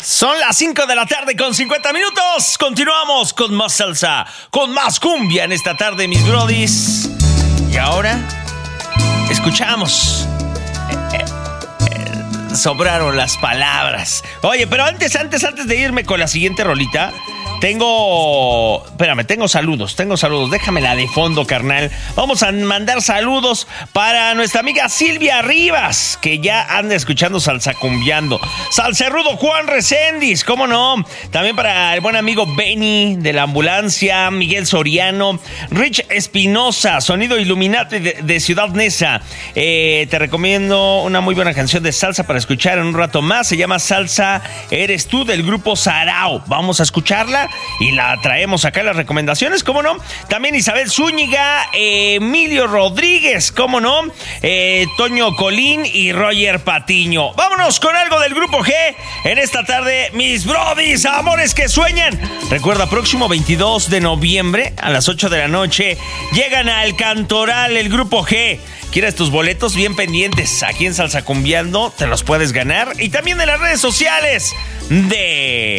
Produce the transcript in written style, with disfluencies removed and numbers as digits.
Son las 5 de la tarde con 50 minutos. Continuamos con más salsa, con más cumbia en esta tarde, mis brodis. Y ahora escuchamos. Sobraron las palabras. Oye, pero antes de irme con la siguiente rolita, tengo saludos. Déjamela de fondo, carnal. Vamos a mandar saludos para nuestra amiga Silvia Rivas, que ya anda escuchando Salsa Cumbiando. Salcerrudo Juan Reséndiz, ¿cómo no? También para el buen amigo Benny de la ambulancia, Miguel Soriano, Rich Espinosa, Sonido Illuminati de Ciudad Neza. Te recomiendo una muy buena canción de salsa para escuchar en un rato más. Se llama Salsa Eres Tú, del grupo Sarao. Vamos a escucharla y la traemos acá, las recomendaciones, ¿cómo no? También Isabel Zúñiga, Emilio Rodríguez, ¿cómo no? Toño Colín y Roger Patiño. Vámonos con algo del Grupo G en esta tarde, mis brodis, amores que sueñan. Recuerda, próximo 22 de noviembre a las 8 de la noche llegan al Cantoral el Grupo G. ¿Quieres tus boletos? Bien pendientes. Aquí en Salsa Cumbiando te los puedes ganar. Y también en las redes sociales de